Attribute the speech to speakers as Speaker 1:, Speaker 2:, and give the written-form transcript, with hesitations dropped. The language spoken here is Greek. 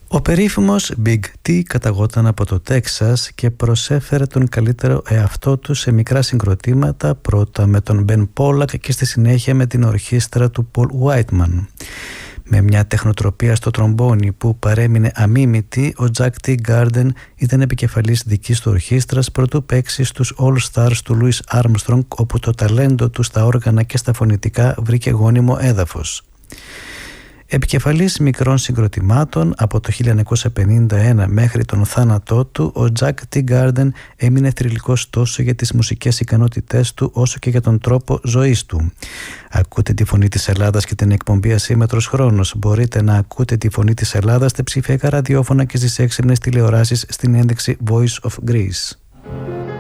Speaker 1: Ο περίφημος Big T καταγόταν από το Τέξας και προσέφερε τον καλύτερο εαυτό του σε μικρά συγκροτήματα, πρώτα με τον Ben Pollack και στη συνέχεια με την ορχήστρα του Paul Whiteman. Με μια τεχνοτροπία στο τρομπόνι που παρέμεινε αμίμητη, ο Jack T. Garden ήταν επικεφαλής δικής του ορχήστρας προτού παίξει στους All Stars του Louis Armstrong, όπου το ταλέντο του στα όργανα και στα φωνητικά βρήκε γόνιμο έδαφος. Επικεφαλής μικρών συγκροτημάτων από το 1951 μέχρι τον θάνατό του, ο Jack T. Garden έμεινε θρυλικός τόσο για τις μουσικές ικανότητές του όσο και για τον τρόπο ζωής του. Ακούτε τη Φωνή της Ελλάδας και την εκπομπή Ασύμμετρος Χρόνος. Μπορείτε να ακούτε τη Φωνή της Ελλάδας στα ψηφιακά ραδιόφωνα και στις έξυπνες τηλεοράσεις στην ένδειξη Voice of Greece.